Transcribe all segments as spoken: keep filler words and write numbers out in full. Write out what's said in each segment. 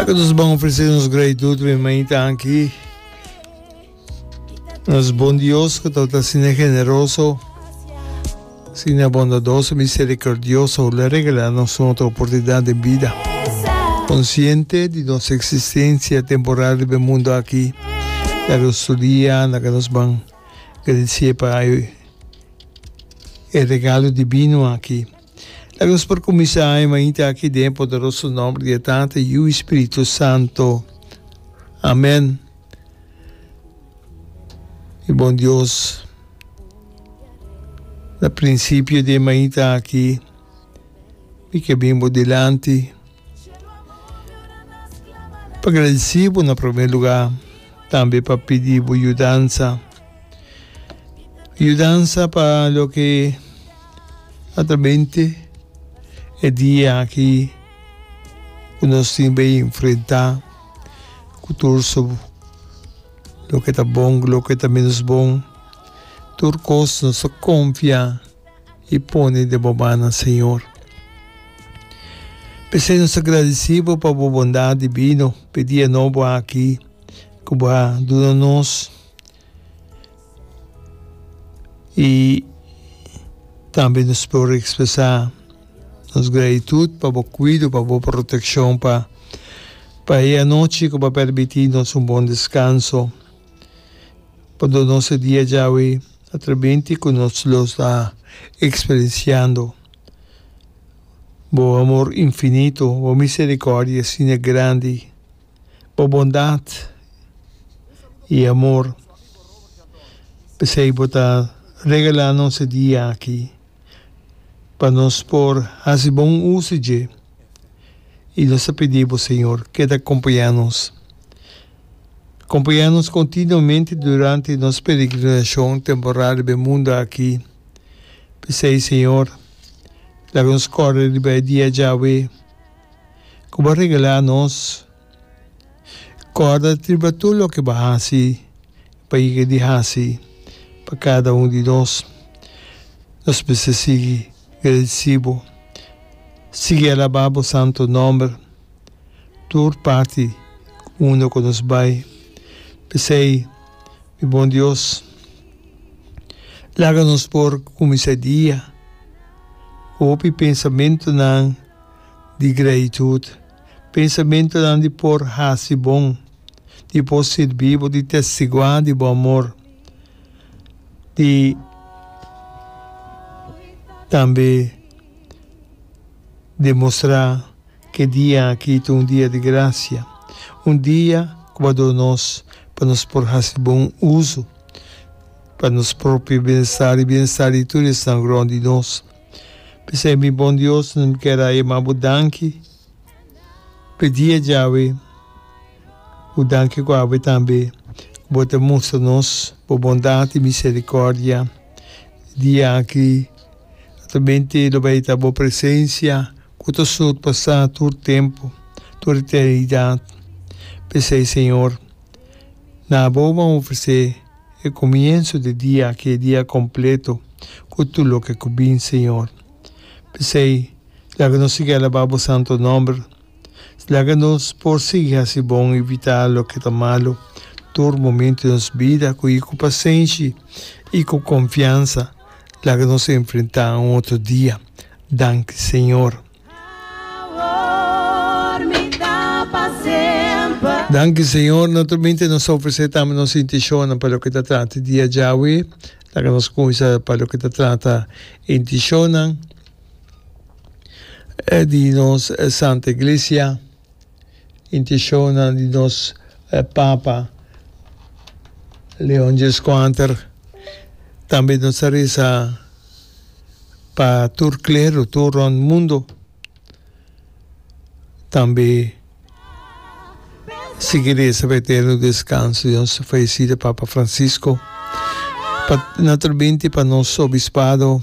Lá que nós vamos oferecer nos gratuito, minha está aqui. Nos bom Deus, que está sendo generoso, sendo bondadoso, misericordioso, le regala-nos outra oportunidade de vida. Consciente de nossa existência temporal no mundo aqui. La nostra dia, la que nós vamos agradecer para o regalo divino aqui. La que nós por começar, ainda aqui dentro, poderoso nome de Tata e o Espírito Santo. Amém. E bom Deus, no princípio de manhã aqui, e que vimos delante, para agradecer, no primeiro lugar, também para pedir ajudança, ajudança para o que atualmente é dia aqui, que nós temos que enfrentar, com tudo o que está bom, o que está menos bom, tudo coisa nos confia e põe de bobana, Senhor. Pensamos agradecidos por a bondade divina, pedir a novo aqui, que vai ajudar-nos e também nos pode expressar nossa gratidão para o cuidado, para a proteção, para, para a noite que vai permitir-nos um bom descanso. Para o nosso dia de hoje, através que nós lo está experienciando. O amor infinito, a misericórdia sine grande, a bondade e amor. Pensei para regalar nosso dia aqui, para nós por fazer bom uso de, e nós pedimos, Senhor, que te acompanhe-nos. Acompanha-nos continuamente durante nossa peregrinação temporária do mundo aqui. Pensei, Senhor, que nos corre de dia de hoje, que vai regalar-nos, corda de tudo o que vai fazer, para que deixasse para cada um de nós. Nós precisamos agradecidos, seguir a alabado o santo nome, toda parte, uno que nos vai. Pensei, meu bom Deus, larga-nos por como esse dia, o pensamento não de gratidão, pensamento não de por raça bom, de por ser vivo, de testemunhar de bom amor, de também demonstrar que dia aqui é um dia de graça, um dia quando nós para nos por fazer bom uso, para nos próprio bem-estar e bem-estar de tudo está grande de nós. Pensei, meu bom Deus, não quero ir mais budanque, pedir a Yahweh, o danque com a Yahweh também, bota mostra-nos por bondade e misericórdia, dia aqui, também te vai estar boa presença, que tu sou passar todo tempo, toda eternidade. Pensei, Senhor, na boa vamos oferecer o começo do dia, que é dia completo, com tudo o que combina, Senhor. Pensei, larga-nos seguir alabar o santo nome, larga-nos por seguir assim bom, evitar o que está malo, todo momento de nossa vida, com, com paciência e com confiança, larga-nos enfrentar um outro dia. Danke, Senhor. Danke, Senhor. Naturalmente, nós oferecemos também nossa intenção para o que está tratando dia de hoje. Larga nos coisas para o que está tratando intenção de nossa Santa Igreja, intenção de nosso Papa Leão dez quatro, também nossa reza para todo clero, todo o mundo, também seguirei esse eterno descanso de nosso falecido Papa Francisco, naturalmente para nosso obispado,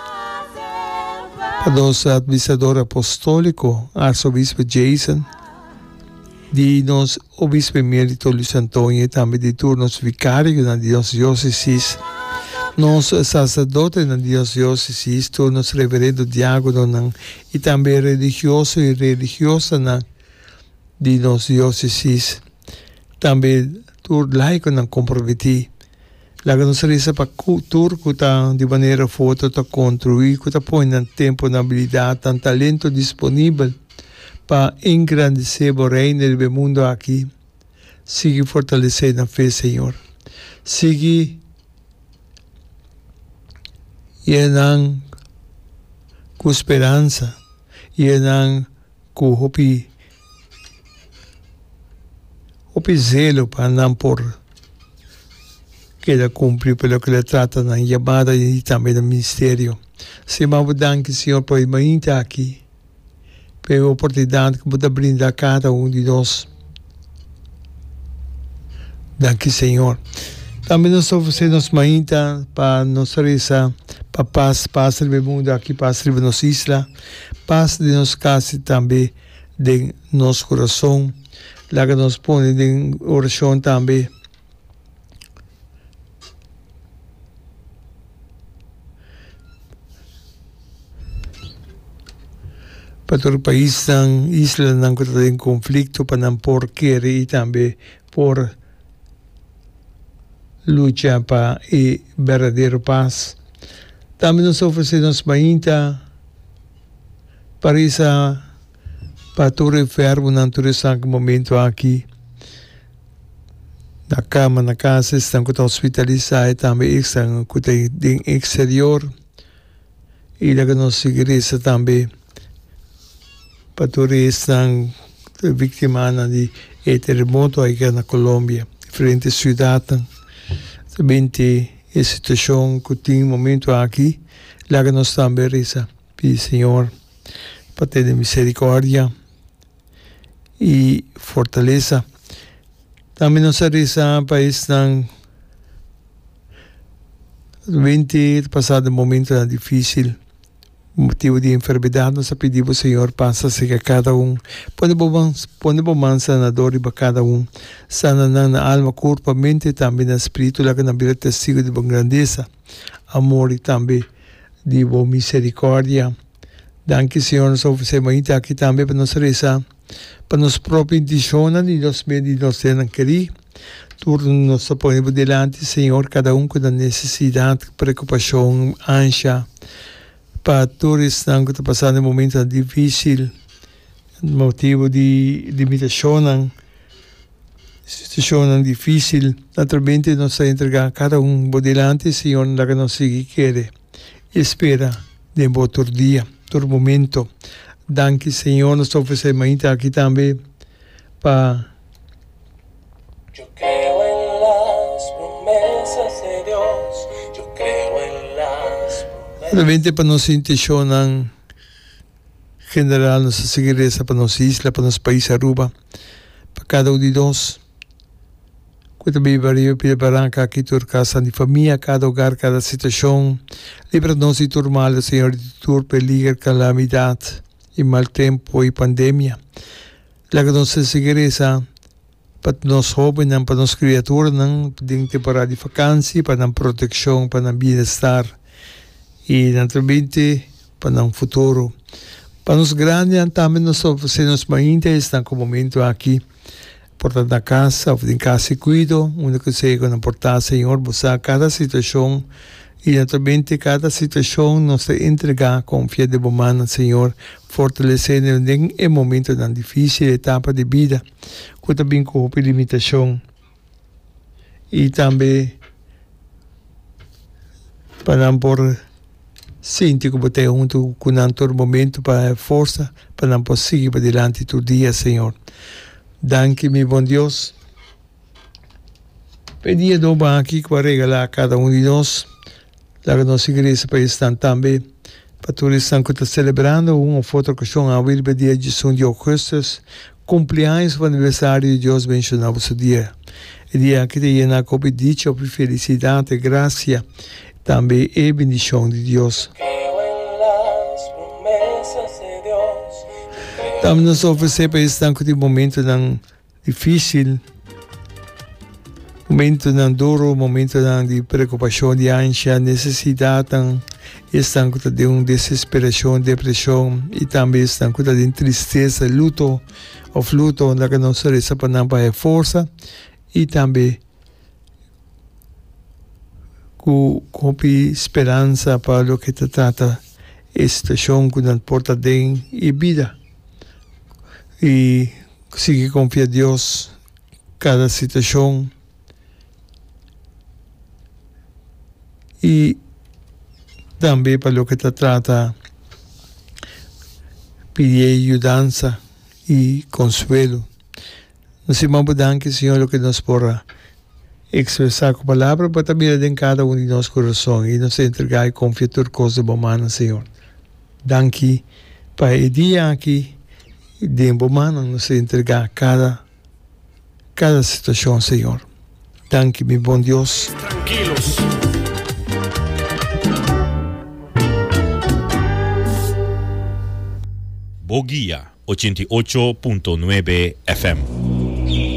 para nosso administrador apostólico, arcebispo Jason, de nosso obispo emérito Luiz Antônio, e também de todos os vicários na diocese, nosso sacerdote na diocese, todos os reverendos diáconos, e também religiosos e religiosas na de nossa diocese. Também tur laico não comprometi. Laga nos reza para tur kuta de maneira foto ta construir kuta põe no tempo na habilidade tan talento disponível para engrandecer o reino do mundo aqui. Siga fortalecer na fé, Senhor. Siga yenang com esperança, yenang com hopi, hopi zelo para não por que ela cumpre pelo que ela trata na chamada e também no ministério. Se danke, Senhor, por estar aqui, pela oportunidade que pode brindar a cada um de nós. Danke, Senhor. Também nós oferecemos mainta para nos reza, para paz, paz do mundo aqui, paz da nossa isla, paz de nossa casa também, de nosso coração. Lá que nos põe em oração também. Para todo o país, a isla não está em conflito, para não por querer e também por luta para a verdadeira paz. Também nos oferecemos mainta para essa para todo enfermo na natureza no momento aqui. Na cama, na casa, estão hospitalizados, também estão no exterior. E na nossa igreja também. Para todos estão vítimas de terremoto aqui na Colômbia, frente à cidade. Também a situação que tem no momento aqui, lá que nós também reza, pedir Senhor, para ter misericórdia e fortaleza. Também nós reza para estar vinte passado momento difícil, motivo de enfermidade, nós pedimos Senhor, passa-se a cada um, põe bom sanador para cada um, sana na alma, corpo, mente e também no espírito, lá que na vida testigo de boa grandeza, amor e também de boa misericórdia. Danke, Senhor, nós oferecemos aqui também para nos rezar, para nos próprios intenções e nos medios de nós terem querer. Tudo nos põe delante, Senhor, cada um com a necessidade, preocupação, ânsia, para todos que estão passando um momento difícil, motivo de limitação, situação difícil, naturalmente nós entregamos cada um por delante, Senhor, na que nós quer, espera de um outro dia, todo momento. Danke, Senhor, nós oferecemos aqui também para Yo creo en las promesas de Dios, yo creo en las promesas. Realmente para nossa intenção general, nossa segurança para nossa isla, para nosso país Aruba, para cada um de nós. Quando me vario preparar aqui toda casa de família, cada lugar, cada situação, livra-nos de todo mal, Senhor, de todo perigo, calamidade, e mal tempo e pandemia. Lá que nossa segurança para nós jovens, para nós criaturas, para temporada de vacância, para proteção, para bem-estar e naturalmente para um futuro. Para nós grandes, também nós oferecemos ainda estão com o momento aqui, porta da casa, em casa e cuido, onde que sei que não importa, Senhor, buscar cada situação e naturalmente cada situação nos entregar com fé de humana, Senhor, fortalecendo em um momento tão difícil, etapa de vida, que também com limitação e também para não por sentir que você junto com um todo momento para força, para não poder seguir para diante todo dia, Senhor. Danke, meu bom Deus. Pedia doma aqui para regalar a cada um de nós, lá que nossa igreja para estar também, para todos que estão celebrando uma foto que estão a vir para dia de São de Augustus, cumpleaños do aniversário de Deus mencionava o dia. E dia que tem na Covid dezenove, felicidade, graça, também e bendição de Deus. Também nos oferecer para estar com um momento tão difícil, momento tão duro, momento tão de preocupação, de ânsia, necessidade, estão com de uma desesperação, depressão e também estão com de tristeza, luto, o fruto onde que nós reza para para força e também com com esperança para o que te trata estação que não porta bem e vida e sigue confia em Deus cada situação e também para o que te trata pedir ajudança e consuelo. Nós vamos dar que Senhor o que nos porra expressar com palavra, mas também em cada um de nossos corações e nos entregar e confiar em coisas boas, Senhor. Danke para o dia aqui de bomana nos entregar cada cada situação, Senhor. Danke, meu bom Deus. Tranquilos. Boguía ochenta y ocho punto nueve F M.